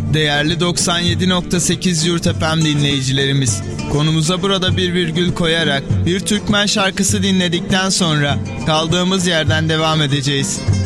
Değerli 97.8 Yurt FM dinleyicilerimiz, konumuza burada bir virgül koyarak bir Türkmen şarkısı dinledikten sonra kaldığımız yerden devam edeceğiz.